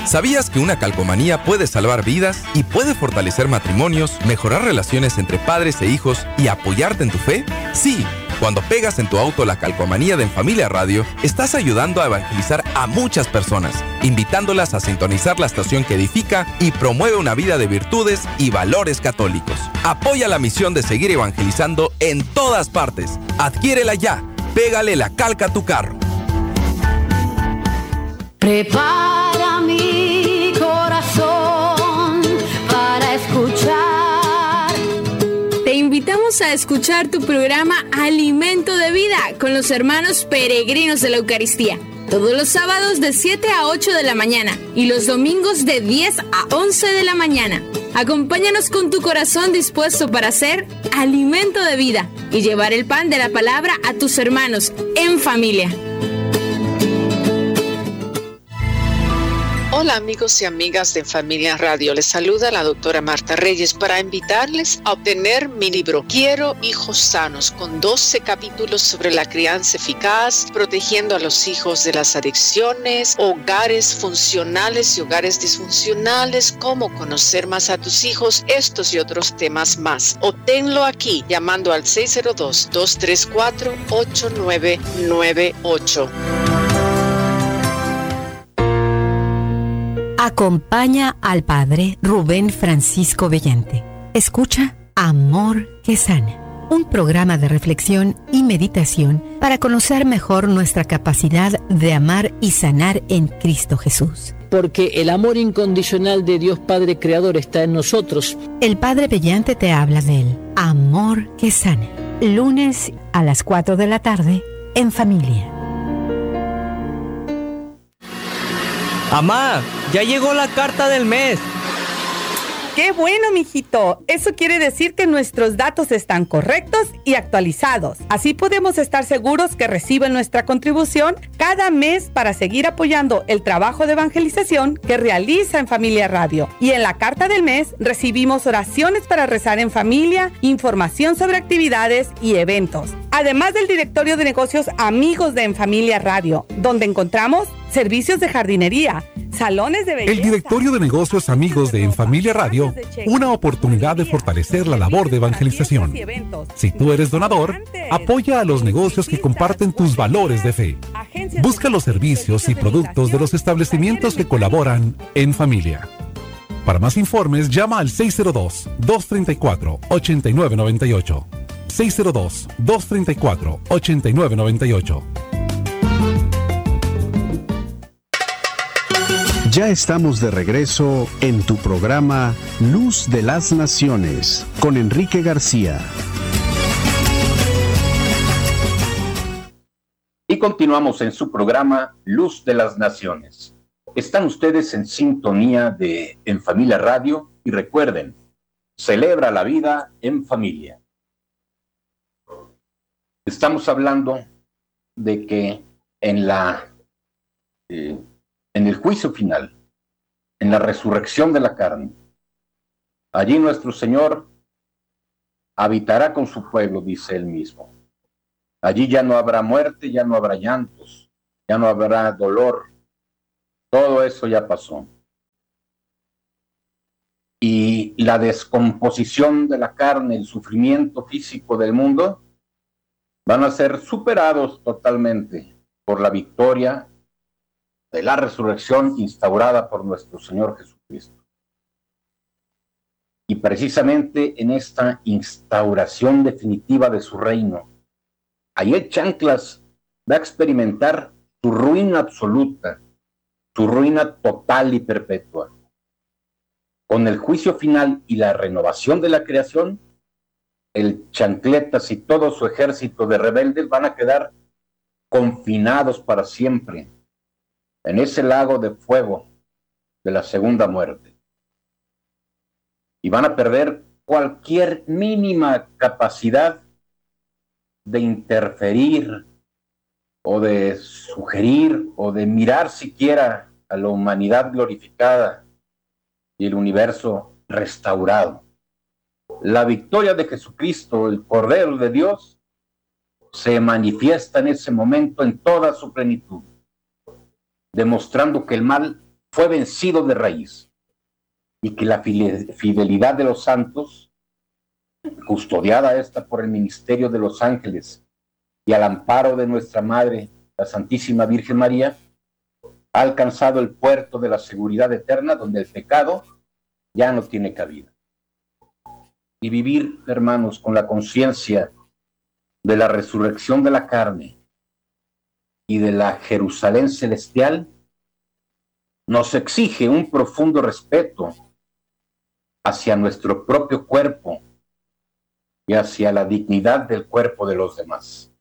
¿Sabías que una calcomanía puede salvar vidas y puede fortalecer matrimonios, mejorar relaciones entre padres e hijos y apoyarte en tu fe? Sí, cuando pegas en tu auto la calcomanía de En Familia Radio, estás ayudando a evangelizar a muchas personas, invitándolas a sintonizar la estación que edifica y promueve una vida de virtudes y valores católicos. Apoya la misión de seguir evangelizando en todas partes. Adquiérela ya. Pégale la calca a tu carro. Prepara mi corazón para escuchar. Te invitamos a escuchar tu programa Alimento de Vida con los hermanos peregrinos de la Eucaristía. Todos los sábados de 7 a 8 de la mañana y los domingos de 10 a 11 de la mañana. Acompáñanos con tu corazón dispuesto para ser alimento de vida y llevar el pan de la palabra a tus hermanos en familia. Hola amigos y amigas de En Familia Radio, les saluda la doctora Marta Reyes para invitarles a obtener mi libro Quiero hijos sanos, con 12 capítulos sobre la crianza eficaz, protegiendo a los hijos de las adicciones, hogares funcionales y hogares disfuncionales, cómo conocer más a tus hijos, estos y otros temas más. Obténlo aquí llamando al 602-234-8998. Acompaña al Padre Rubén Francisco Bellante. Escucha Amor que Sana, un programa de reflexión y meditación para conocer mejor nuestra capacidad de amar y sanar en Cristo Jesús. Porque el amor incondicional de Dios Padre Creador está en nosotros. El Padre Bellante te habla del Amor que Sana. Lunes a las 4 de la tarde en familia. Amá, ya llegó la carta del mes. ¡Qué bueno, mijito! Eso quiere decir que nuestros datos están correctos y actualizados. Así podemos estar seguros que reciben nuestra contribución cada mes para seguir apoyando el trabajo de evangelización que realiza En Familia Radio. Y en la carta del mes recibimos oraciones para rezar en familia, información sobre actividades y eventos. Además del directorio de negocios Amigos de En Familia Radio, donde encontramos servicios de jardinería, salones de belleza. El directorio de negocios Amigos de En Familia Radio, una oportunidad de fortalecer la labor de evangelización. Si tú eres donador, apoya a los negocios que comparten tus valores de fe. Busca los servicios y productos de los establecimientos que colaboran en familia. Para más informes, llama al 602-234-8998. 602-234-8998. Ya estamos de regreso en tu programa Luz de las Naciones con Enrique García. Y continuamos en su programa Luz de las Naciones. Están ustedes en sintonía de En Familia Radio y recuerden, celebra la vida en familia. Estamos hablando de que en el juicio final, en la resurrección de la carne, allí nuestro Señor habitará con su pueblo, dice él mismo. Allí ya no habrá muerte, ya no habrá llantos, ya no habrá dolor. Todo eso ya pasó. Y la descomposición de la carne, el sufrimiento físico del mundo, van a ser superados totalmente por la victoria de la resurrección instaurada por nuestro Señor Jesucristo. Y precisamente en esta instauración definitiva de su reino, ahí el chanclas va a experimentar su ruina absoluta, su ruina total y perpetua. Con el juicio final y la renovación de la creación, el chancletas y todo su ejército de rebeldes van a quedar confinados para siempre en ese lago de fuego de la segunda muerte. Y van a perder cualquier mínima capacidad de interferir o de sugerir o de mirar siquiera a la humanidad glorificada y el universo restaurado. La victoria de Jesucristo, el Cordero de Dios, se manifiesta en ese momento en toda su plenitud, demostrando que el mal fue vencido de raíz y que la fidelidad de los santos, custodiada esta por el ministerio de los ángeles y al amparo de nuestra Madre, la Santísima Virgen María, ha alcanzado el puerto de la seguridad eterna donde el pecado ya no tiene cabida. Y vivir, hermanos, con la conciencia de la resurrección de la carne y de la Jerusalén celestial nos exige un profundo respeto hacia nuestro propio cuerpo y hacia la dignidad del cuerpo de los demás.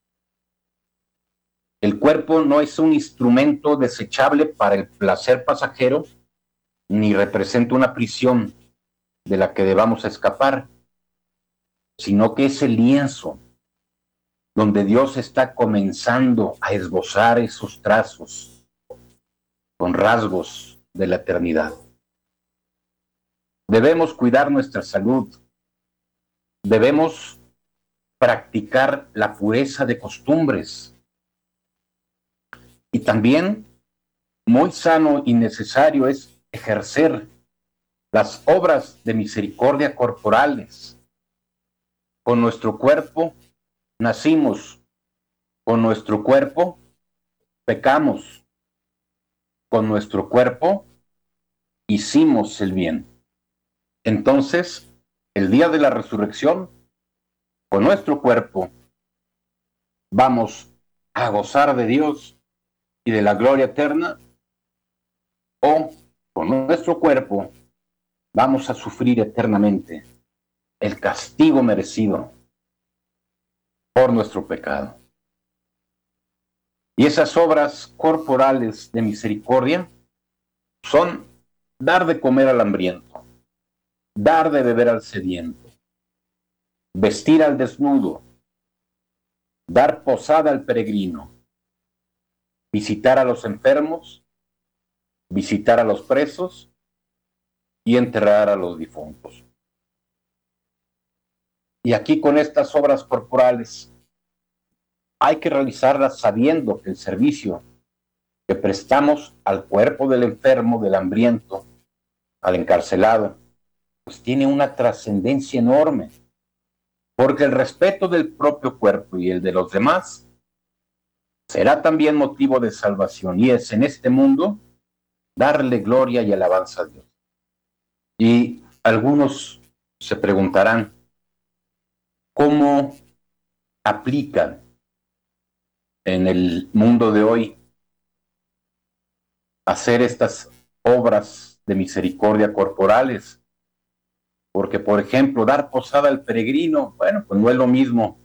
El cuerpo no es un instrumento desechable para el placer pasajero, ni representa una prisión de la que debamos escapar, sino que es el lienzo donde Dios está comenzando a esbozar esos trazos con rasgos de la eternidad. Debemos cuidar nuestra salud, debemos practicar la pureza de costumbres y también muy sano y necesario es ejercer las obras de misericordia corporales. Con nuestro cuerpo nacimos, con nuestro cuerpo pecamos, con nuestro cuerpo hicimos el bien. Entonces, el día de la resurrección, con nuestro cuerpo vamos a gozar de Dios y de la gloria eterna, o con nuestro cuerpo vamos a sufrir eternamente el castigo merecido por nuestro pecado. Y esas obras corporales de misericordia son dar de comer al hambriento, dar de beber al sediento, vestir al desnudo, dar posada al peregrino, visitar a los enfermos, visitar a los presos y enterrar a los difuntos. Y aquí con estas obras corporales hay que realizarlas sabiendo que el servicio que prestamos al cuerpo del enfermo, del hambriento, al encarcelado, pues tiene una trascendencia enorme, porque el respeto del propio cuerpo y el de los demás será también motivo de salvación, y es en este mundo darle gloria y alabanza a Dios. Y algunos se preguntarán, ¿cómo aplican en el mundo de hoy hacer estas obras de misericordia corporales? Porque, por ejemplo, dar posada al peregrino, bueno, pues no es lo mismo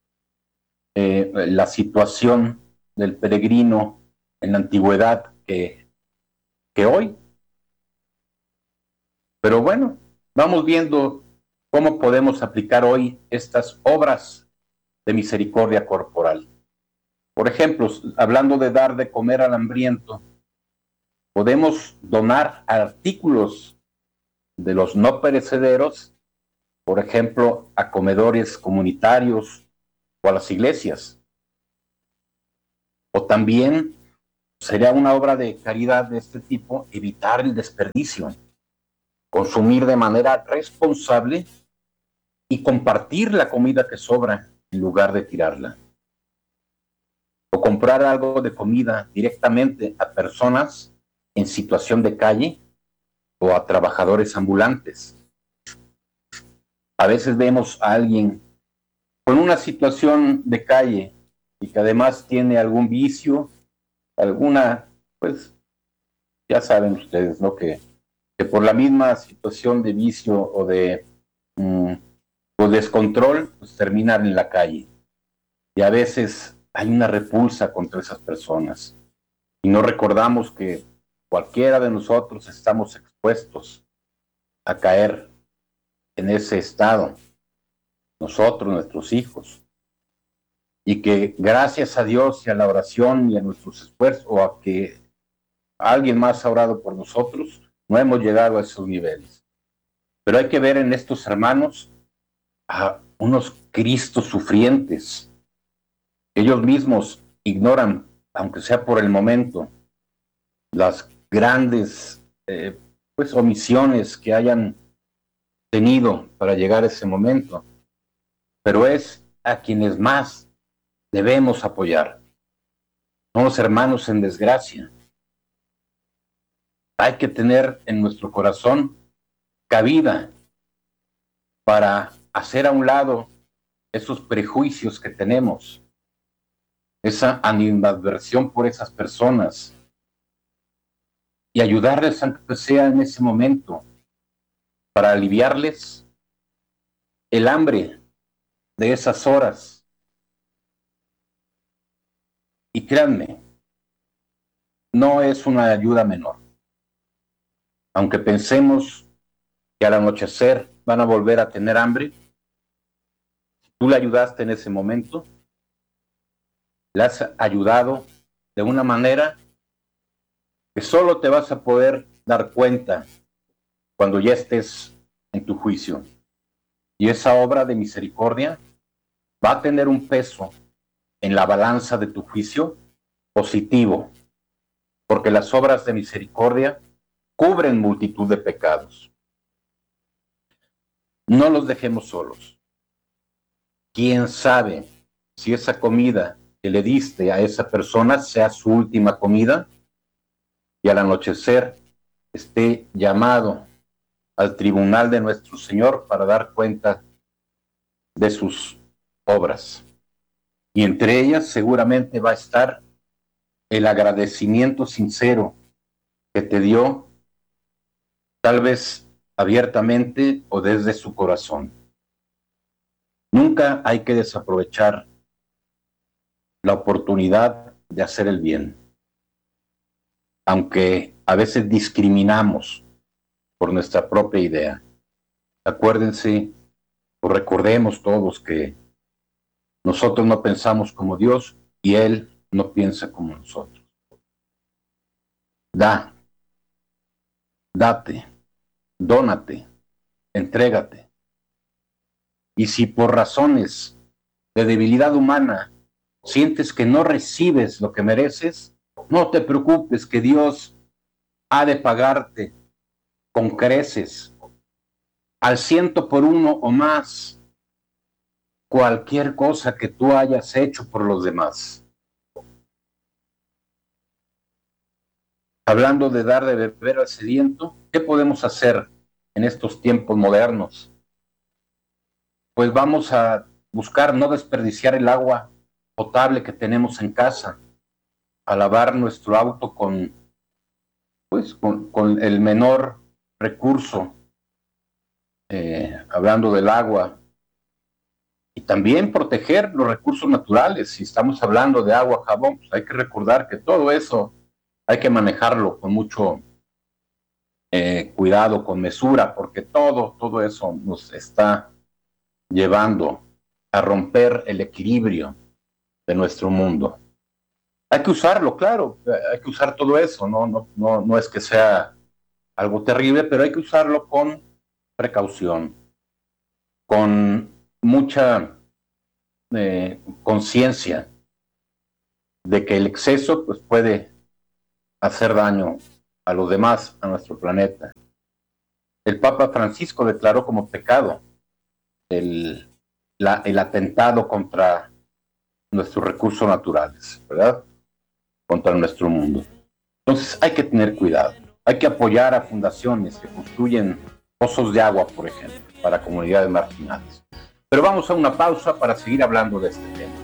la situación del peregrino en la antigüedad que hoy. Pero bueno, vamos viendo cómo podemos aplicar hoy estas obras de misericordia corporal. Por ejemplo, hablando de dar de comer al hambriento, podemos donar artículos de los no perecederos, por ejemplo, a comedores comunitarios o a las iglesias. O también sería una obra de caridad de este tipo evitar el desperdicio, consumir de manera responsable y compartir la comida que sobra en lugar de tirarla. O comprar algo de comida directamente a personas en situación de calle o a trabajadores ambulantes. A veces vemos a alguien con una situación de calle y que además tiene algún vicio, alguna, pues, ya saben ustedes, ¿no? Que por la misma situación de vicio o de descontrol, pues terminan en la calle. Y a veces hay una repulsa contra esas personas. Y no recordamos que cualquiera de nosotros estamos expuestos a caer en ese estado. Nosotros, nuestros hijos. Y que gracias a Dios y a la oración y a nuestros esfuerzos, o a que alguien más ha orado por nosotros, no hemos llegado a esos niveles. Pero hay que ver en estos hermanos a unos Cristos sufrientes. Ellos mismos ignoran, aunque sea por el momento, las grandes omisiones que hayan tenido para llegar a ese momento, pero es a quienes más debemos apoyar. Somos hermanos en desgracia. Hay que tener en nuestro corazón cabida para hacer a un lado esos prejuicios que tenemos, esa animadversión por esas personas, y ayudarles aunque sea en ese momento para aliviarles el hambre de esas horas. Y créanme, no es una ayuda menor. Aunque pensemos que al anochecer van a volver a tener hambre, si tú le ayudaste en ese momento, le has ayudado de una manera que solo te vas a poder dar cuenta cuando ya estés en tu juicio. Y esa obra de misericordia va a tener un peso en la balanza de tu juicio positivo, porque las obras de misericordia cubren multitud de pecados. No los dejemos solos. ¿Quién sabe si esa comida que le diste a esa persona sea su última comida y al anochecer esté llamado al tribunal de nuestro Señor para dar cuenta de sus obras? Y entre ellas seguramente va a estar el agradecimiento sincero que te dio, tal vez abiertamente o desde su corazón. Nunca hay que desaprovechar la oportunidad de hacer el bien, aunque a veces discriminamos por nuestra propia idea. Acuérdense o recordemos todos que nosotros no pensamos como Dios y Él no piensa como nosotros. Date, dónate, entrégate. Y si por razones de debilidad humana sientes que no recibes lo que mereces, no te preocupes, que Dios ha de pagarte con creces, al 100% o más, cualquier cosa que tú hayas hecho por los demás. Hablando de dar de beber al sediento, ¿qué podemos hacer en estos tiempos modernos? Pues vamos a buscar no desperdiciar el agua potable que tenemos en casa, a lavar nuestro auto con el menor recurso, hablando del agua, y también proteger los recursos naturales. Si estamos hablando de agua, jabón, pues hay que recordar que todo eso hay que manejarlo con mucho cuidado, con mesura, porque todo eso nos está llevando a romper el equilibrio de nuestro mundo. Hay que usarlo, claro, hay que usar todo eso, no es que sea algo terrible, pero hay que usarlo con precaución, con mucha conciencia de que el exceso pues puede hacer daño a los demás, a nuestro planeta. El Papa Francisco declaró como pecado el atentado contra nuestros recursos naturales, ¿verdad? Contra nuestro mundo. Entonces hay que tener cuidado. Hay que apoyar a fundaciones que construyen pozos de agua, por ejemplo, para comunidades marginadas. Pero vamos a una pausa para seguir hablando de este tema.